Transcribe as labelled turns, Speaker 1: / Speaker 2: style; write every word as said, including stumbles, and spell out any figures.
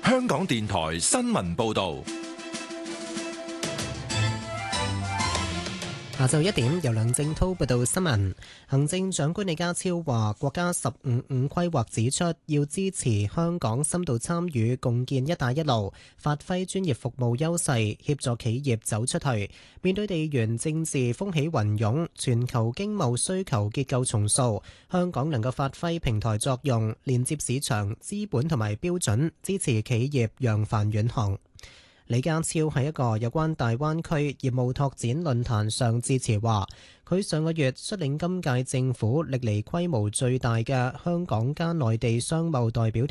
Speaker 1: 香港電台新聞報道。
Speaker 2: 下晝一點，由梁正滔報道新聞。行政長官李家超話，國家十五五規劃指出，要支持香港深度參與共建「一帶一路」，發揮專業服務優勢，協助企業走出去。面對地緣政治風起雲湧，全球經貿需求結構重塑，香港能夠發揮平台作用，連接市場、資本同埋標準，支持企業揚帆遠航。李家超喺一個有關大灣區業務拓展論壇上致辭話，佢上個月率領今屆政府歷嚟規模最大嘅香港加內地商貿代表團